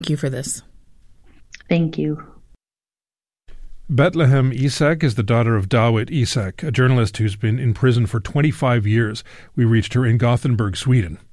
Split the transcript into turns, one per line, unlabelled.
you for this.
Thank you.
Bethlehem Isak is the daughter of Dawit Isak, a journalist who's been in prison for 25 years. We reached her in Gothenburg, Sweden.